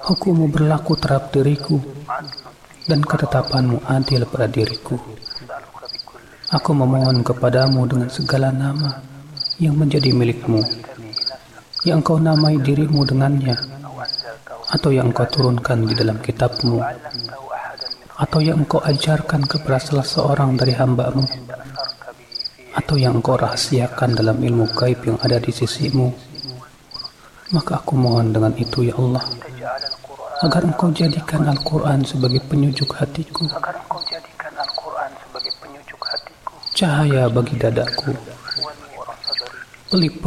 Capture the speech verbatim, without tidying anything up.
Hukum-Mu berlaku terhadap diriku, dan ketetapan-Mu adil pada diriku. Aku memohon kepadamu dengan segala nama yang menjadi milik-Mu, yang Engkau namai dirimu dengannya, atau yang Engkau turunkan di dalam kitab-Mu, atau yang Engkau ajarkan kepada salah seorang dari hamba-Mu, atau yang Engkau rahasiakan dalam ilmu gaib yang ada di sisi-Mu. Maka aku mohon dengan itu, ya Allah, agar Engkau jadikan Al-Quran sebagai penyejuk hatiku, cahaya bagi dadaku, pelipur